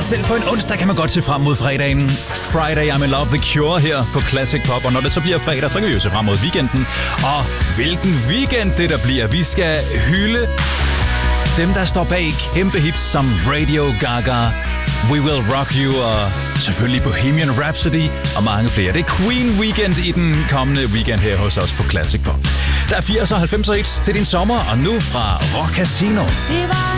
Selv på en onsdag kan man godt se frem mod fredagen. Friday I'm in Love, The Cure her på Classic Pop. Og når det så bliver fredag, så kan vi jo se frem mod weekenden. Og hvilken weekend det der bliver. Vi skal hylde dem, der står bag kæmpe hits som Radio Gaga, We Will Rock You og selvfølgelig Bohemian Rhapsody og mange flere. Det er Queen Weekend i den kommende weekend her hos os på Classic Pop. Der er 80'er og 90'er hits til din sommer, og nu fra Rock Casino. Det var